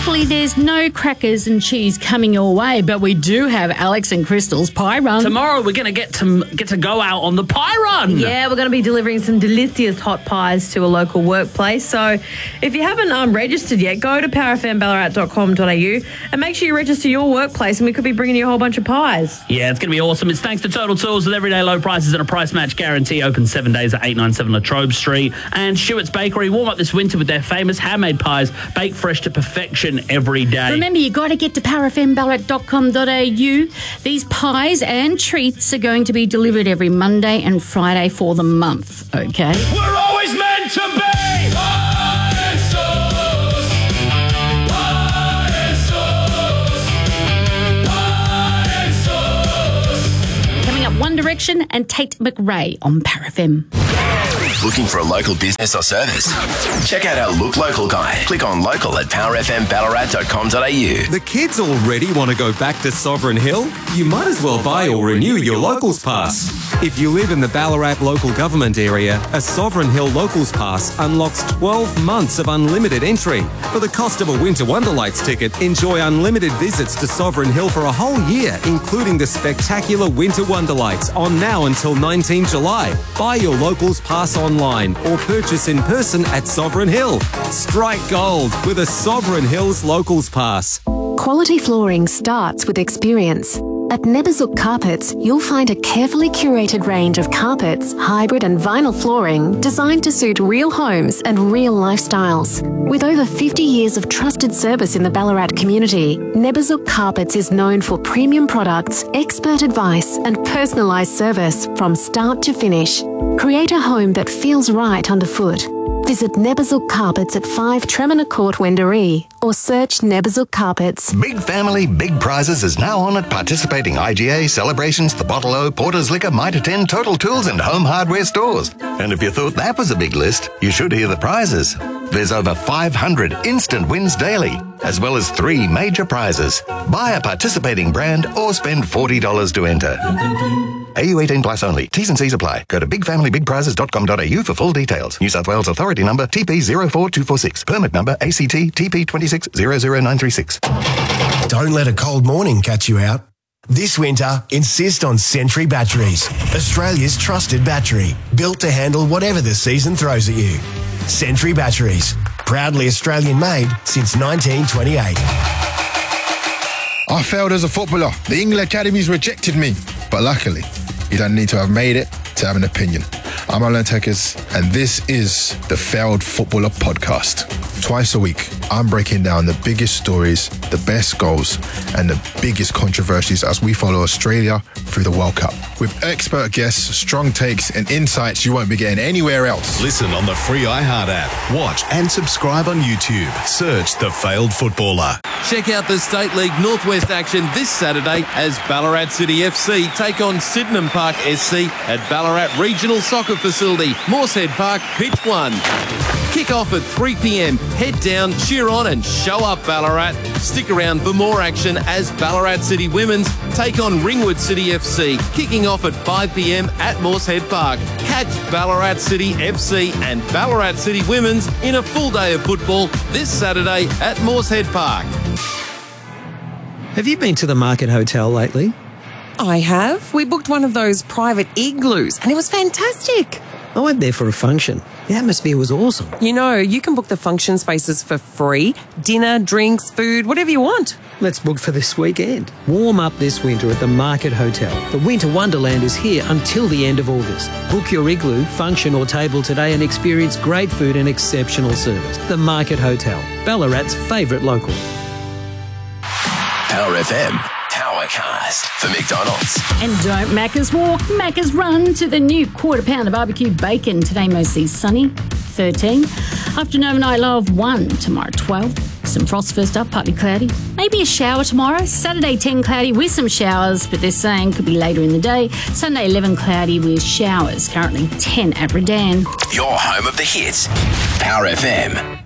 Thankfully, there's no crackers and cheese coming your way, but we do have Alex and Crystal's pie run. Tomorrow we're going to get to go out on the pie run. Yeah, we're going to be delivering some delicious hot pies to a local workplace. So if you haven't registered yet, go to powerfmballarat.com.au and make sure you register your workplace, and we could be bringing you a whole bunch of pies. Yeah, it's going to be awesome. It's thanks to Total Tools with everyday low prices and a price match guarantee. Open 7 days at 897 Latrobe Street. And Stewart's Bakery warm up this winter with their famous handmade pies, baked fresh to perfection every day. Remember, you got to get to powerfmballarat.com.au. These pies and treats are going to be delivered every Monday and Friday for the month, okay? We're always meant to be. Pie and sauce. Pie and sauce. Pie and sauce. Coming up, One Direction and Tate McRae on Power FM. Looking for a local business or service? Check out our Look Local guide. Click on local at powerfmballarat.com.au. The kids already want to go back to Sovereign Hill? You might as well buy or renew your Locals Pass. If you live in the Ballarat local government area, a Sovereign Hill Locals Pass unlocks 12 months of unlimited entry. For the cost of a Winter Wonderlights ticket, enjoy unlimited visits to Sovereign Hill for a whole year, including the spectacular Winter Wonderlights on now until 19 July. Buy your Locals Pass online or purchase in person at Sovereign Hill. Strike gold with a Sovereign Hills Locals Pass. Quality flooring starts with experience. At Neberzuk Carpets, you'll find a carefully curated range of carpets, hybrid and vinyl flooring designed to suit real homes and real lifestyles. With over 50 years of trusted service in the Ballarat community, Neberzuk Carpets is known for premium products, expert advice and personalised service from start to finish. Create a home that feels right underfoot. Visit Neberzuk Carpets at 5 Tremina Court, Wendouree, or search Neberzuk Carpets. Big Family, Big Prizes is now on at participating IGA, Celebrations, The Bottle O, Porter's Liquor, Mitre 10, Total Tools and Home Hardware stores. And if you thought that was a big list, you should hear the prizes. There's over 500 instant wins daily, as well as 3 major prizes. Buy a participating brand or spend $40 to enter. AU 18 plus only. T's and C's apply. Go to bigfamilybigprizes.com.au for full details. New South Wales Authority number TP 04246. Permit number ACT TP 2600936. Don't let a cold morning catch you out. This winter, insist on Sentry Batteries, Australia's trusted battery, built to handle whatever the season throws at you. Sentry Batteries, proudly Australian made since 1928. I failed as a footballer. The England Academies rejected me. But luckily, you don't need to have made it to have an opinion. I'm Alan Tekers, and this is the Failed Footballer Podcast. Twice a week, I'm breaking down the biggest stories, the best goals, and the biggest controversies as we follow Australia through the World Cup. With expert guests, strong takes, and insights you won't be getting anywhere else. Listen on the free iHeart app. Watch and subscribe on YouTube. Search The Failed Footballer. Check out the State League Northwest action this Saturday as Ballarat City FC take on Sydenham Park SC at Ballarat Regional Soccer Facility, Moorehead Park, Pitch 1. Kick off at 3 p.m. Head down, cheer on and show up Ballarat. Stick around for more action as Ballarat City Women's take on Ringwood City FC, kicking off at 5 p.m. at Moorehead Park. Catch Ballarat City FC and Ballarat City Women's in a full day of football this Saturday at Moorehead Park. Have you been to the Market Hotel lately? I have. We booked one of those private igloos and it was fantastic. I went there for a function. The atmosphere was awesome. You know, you can book the function spaces for free. Dinner, drinks, food, whatever you want. Let's book for this weekend. Warm up this winter at the Market Hotel. The Winter Wonderland is here until the end of August. Book your igloo, function or table today and experience great food and exceptional service. The Market Hotel, Ballarat's favourite local. Power FM. Powercast for McDonald's. And don't Macca's walk, Macca's run to the new quarter pounder barbecue bacon. Today mostly sunny, 13. Afternoon overnight low of 1, tomorrow 12. Some frost first up, partly cloudy. Maybe a shower tomorrow. Saturday 10 cloudy with some showers, but they're saying could be later in the day. Sunday 11 cloudy with showers. Currently 10 at Redan. Your home of the hits. Power FM.